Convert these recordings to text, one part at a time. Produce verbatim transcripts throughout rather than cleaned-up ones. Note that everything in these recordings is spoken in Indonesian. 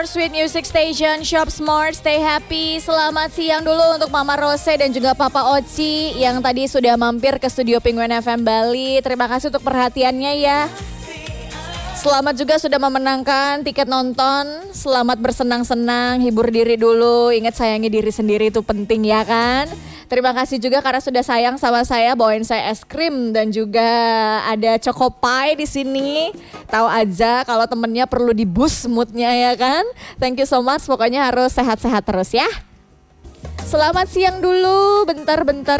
Sweet Music Station, Shop Smart, Stay Happy. Selamat siang dulu untuk Mama Rose dan juga Papa Oci yang tadi sudah mampir ke studio Penguin F M Bali. Terima kasih untuk perhatiannya ya. Selamat juga sudah memenangkan tiket nonton. Selamat bersenang-senang, hibur diri dulu. Ingat sayangi diri sendiri itu penting ya kan. Terima kasih juga karena sudah sayang sama saya, bawain saya es krim dan juga ada choco pie di sini. Tahu aja kalau temennya perlu di boost moodnya ya kan. Thank you so much, pokoknya harus sehat-sehat terus ya. Selamat siang dulu, bentar bentar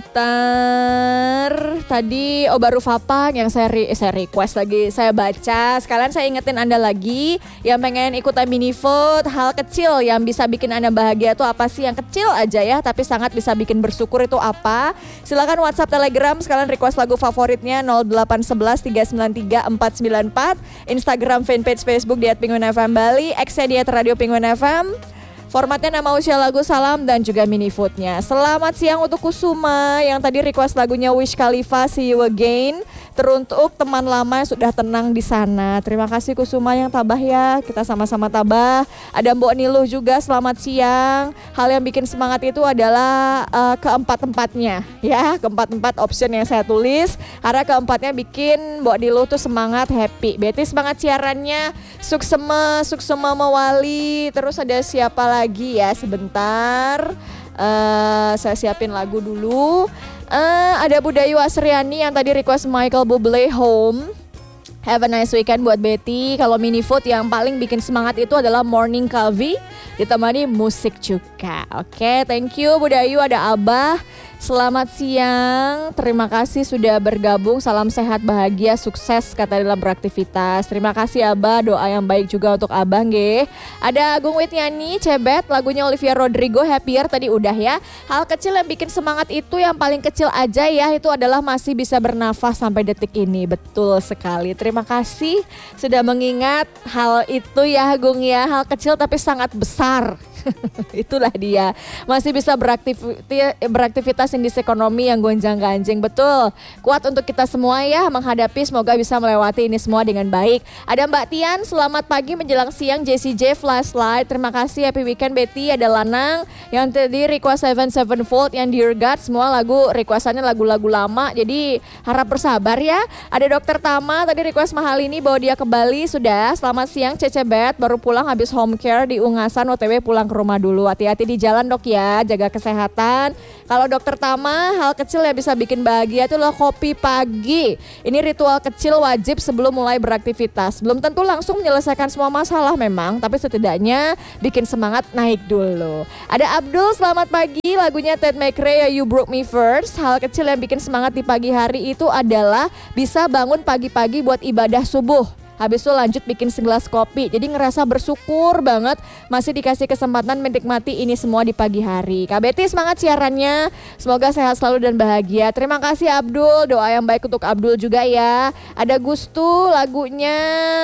bentar. Tadi oh baru Fapang yang saya, re, saya request lagi, saya baca. Sekalian saya ingetin Anda lagi yang pengen ikutan mini vote, hal kecil yang bisa bikin Anda bahagia itu apa sih? Yang kecil aja ya, tapi sangat bisa bikin bersyukur itu apa? Silakan WhatsApp, Telegram, sekalian request lagu favoritnya nol delapan satu satu tiga sembilan tiga empat sembilan empat. Instagram fanpage Facebook di at penguin f m Bali, X di at radio penguin f m. Formatnya nama, usia, lagu, salam, dan juga mini foodnya. Selamat siang untuk Kusuma yang tadi request lagunya Wiz Khalifa, See You Again. Teruntuk teman lama yang sudah tenang di sana. Terima kasih Kusuma yang tabah ya. Kita sama-sama tabah. Ada Mbok Niluh juga, selamat siang. Hal yang bikin semangat itu adalah uh, keempat-empatnya. Ya, keempat-empat option yang saya tulis. Karena keempatnya bikin Mbok Niluh tuh semangat, happy. Betty semangat siarannya. Suksema, Suksema Mawali. Terus ada siapa lagi ya, sebentar. Uh, saya siapin lagu dulu. Uh, ada Budayu Asriani yang tadi request Michael Bublé Home. Have a nice weekend buat Betty. Kalau mini food yang paling bikin semangat itu adalah Morning Coffee ditemani musik juga. Oke, okay, thank you Budayu. Ada Abah. Selamat siang, terima kasih sudah bergabung. Salam sehat, bahagia, sukses kata dalam beraktivitas. Terima kasih Abah, doa yang baik juga untuk Abah nge. Ada Agung Witnyani, Cebet, lagunya Olivia Rodrigo, Happier tadi udah ya. Hal kecil yang bikin semangat itu yang paling kecil aja ya, itu adalah masih bisa bernafas sampai detik ini. Betul sekali, terima kasih sudah mengingat hal itu ya Agung ya. Hal kecil tapi sangat besar. Itulah dia, masih bisa beraktivitas, beraktivitas indis ekonomi yang gonjang-ganjing. Betul, kuat untuk kita semua ya menghadapi, semoga bisa melewati ini semua dengan baik. Ada Mbak Tian, selamat pagi menjelang siang. Jessie J, Flashlight, terima kasih, happy weekend Betty. Ada Lanang yang tadi request Seven Sevenfold yang Dear God, semua lagu requestannya lagu-lagu lama, jadi harap bersabar ya. Ada Dokter Tama tadi request Mahal ini bawa dia ke Bali. Sudah, selamat siang Cece Bet, baru pulang habis home care di Ungasan, O T W pulang ke rumah dulu. Hati-hati di jalan dok ya, jaga kesehatan. Kalau Dokter Tama, hal kecil yang bisa bikin bahagia itu loh kopi pagi. Ini ritual kecil wajib sebelum mulai beraktivitas. Belum tentu langsung menyelesaikan semua masalah memang, tapi setidaknya bikin semangat naik dulu. Ada Abdul, selamat pagi. Lagunya Ted McRae, You Broke Me First. Hal kecil yang bikin semangat di pagi hari itu adalah bisa bangun pagi-pagi buat ibadah subuh. Habis itu lanjut bikin segelas kopi. Jadi ngerasa bersyukur banget masih dikasih kesempatan menikmati ini semua di pagi hari. Kak Betty semangat siarannya. Semoga sehat selalu dan bahagia. Terima kasih Abdul. Doa yang baik untuk Abdul juga ya. Ada Gustu lagunya.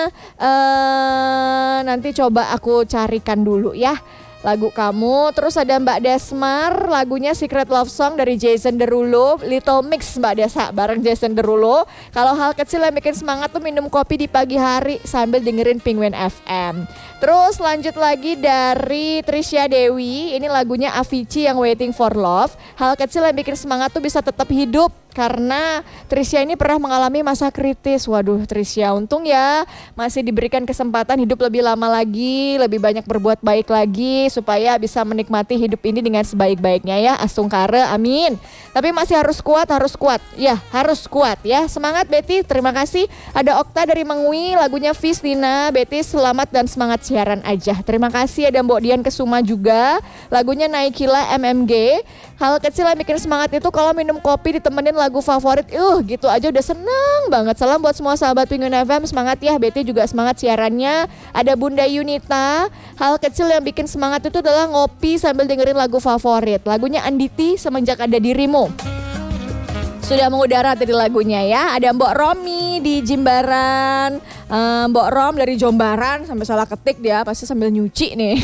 Uh, nanti coba aku carikan dulu ya lagu kamu. Terus ada Mbak Desmar, lagunya Secret Love Song dari Jason Derulo, Little Mix Mbak Desa bareng Jason Derulo. Kalau hal kecil yang bikin semangat tuh minum kopi di pagi hari sambil dengerin Penguin F M. Terus lanjut lagi dari Trisha Dewi, ini lagunya Avicii yang Waiting for Love. Hal kecil yang bikin semangat tuh bisa tetap hidup. Karena Trisha ini pernah mengalami masa kritis. Waduh Trisha, untung ya masih diberikan kesempatan hidup lebih lama lagi, lebih banyak berbuat baik lagi supaya bisa menikmati hidup ini dengan sebaik-baiknya ya. Astungkara, amin. Tapi masih harus kuat, harus kuat. Ya, harus kuat ya. Semangat Betty, terima kasih. Ada Okta dari Mengwi, lagunya Fis Dina. Betty selamat dan semangat siaran aja. Terima kasih. Ada Mbok Dian Kesuma juga, lagunya Naikila M M G. Hal kecil yang bikin semangat itu kalau minum kopi ditemenin lagu favorit, uh gitu aja udah seneng banget. Salam buat semua sahabat Penguin F M, semangat ya. Betty juga semangat siarannya. Ada Bunda Yunita, hal kecil yang bikin semangat itu adalah ngopi sambil dengerin lagu favorit. Lagunya Anditi, Semenjak Ada Dirimu. Sudah mengudara tadi lagunya ya. Ada Mbok Romi di Jimbaran. Uh, Mbok Rom dari Jombaran sampai salah ketik dia pasti sambil nyuci nih.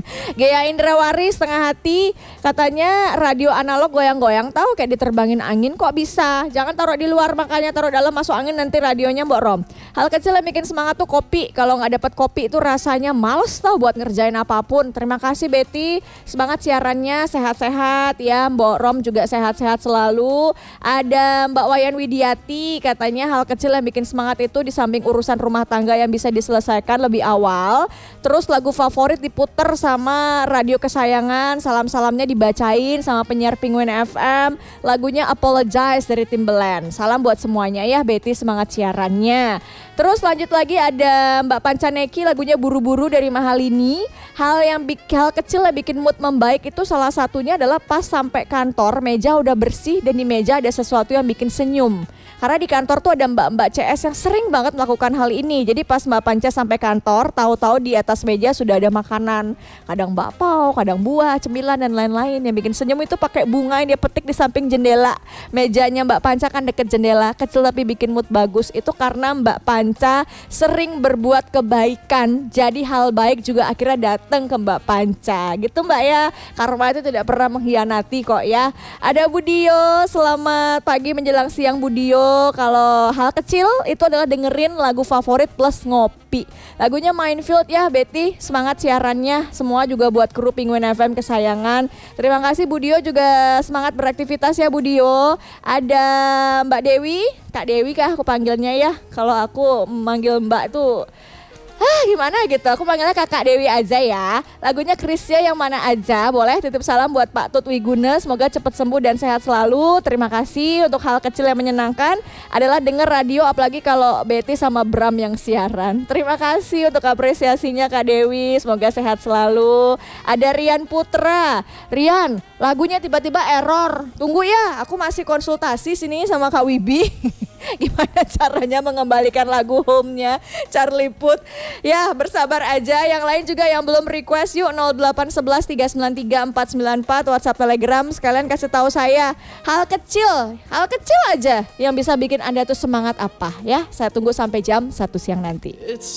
Gea Indrawari setengah hati katanya radio analog goyang-goyang tahu kayak diterbangin angin kok bisa. Jangan taruh di luar makanya taruh dalam masuk angin nanti radionya Mbok Rom. Hal kecil yang bikin semangat tuh kopi. Kalau nggak dapat kopi itu rasanya males tau buat ngerjain apapun. Terima kasih Betty. Semangat siarannya sehat-sehat ya. Mbok Rom juga sehat-sehat selalu. Ada Mbak Wayan Widiati katanya hal kecil yang bikin semangat itu di samping urusan rumah tangga yang bisa diselesaikan lebih awal, terus lagu favorit diputer sama radio kesayangan, salam-salamnya dibacain sama penyiar Penguin F M, lagunya Apologize dari Timbaland. Salam buat semuanya ya Betty, semangat siarannya. Terus lanjut lagi ada Mbak Pancaneki lagunya Buru-Buru dari Mahalini. Hal yang bik, hal kecil yang bikin mood membaik itu salah satunya adalah pas sampai kantor meja udah bersih dan di meja ada sesuatu yang bikin senyum. Karena di kantor tuh ada mbak-mbak C S yang sering banget melakukan hal ini. Jadi pas Mbak Panca sampai kantor, tahu-tahu di atas meja sudah ada makanan. Kadang bakpao, kadang buah, cemilan dan lain-lain. Yang bikin senyum itu pakai bunga yang dia petik di samping jendela. Mejanya Mbak Panca kan deket jendela, kecil tapi bikin mood bagus. Itu karena Mbak Panca sering berbuat kebaikan. Jadi hal baik juga akhirnya datang ke Mbak Panca. Gitu Mbak ya. Karma itu tidak pernah mengkhianati kok ya. Ada Budio, selamat pagi menjelang siang Budio. Kalau hal kecil itu adalah dengerin lagu favorit plus ngopi. Lagunya Minefield ya Betty, semangat siarannya. Semua juga buat kru Penguin F M kesayangan. Terima kasih Budio juga semangat beraktivitas ya Budio. Ada Mbak Dewi, Kak Dewi kah aku panggilnya ya. Kalau aku memanggil Mbak tuh ah gimana gitu, aku panggilnya Kakak Dewi aja ya. Lagunya Krisya yang mana aja, boleh titip salam buat Pak Tut Wiguna. Semoga cepat sembuh dan sehat selalu. Terima kasih. Untuk hal kecil yang menyenangkan adalah denger radio, apalagi kalau Betty sama Bram yang siaran. Terima kasih untuk apresiasinya Kak Dewi, semoga sehat selalu. Ada Rian Putra. Rian, lagunya tiba-tiba error. Tunggu ya, aku masih konsultasi sini sama Kak Wibi. Gimana caranya mengembalikan lagu home-nya Charlie Puth. Ya bersabar aja, yang lain juga yang belum request yuk nol delapan satu satu tiga sembilan tiga empat sembilan empat WhatsApp Telegram. Sekalian kasih tahu saya hal kecil, hal kecil aja yang bisa bikin Anda tuh semangat apa ya. Saya tunggu sampai jam satu siang nanti.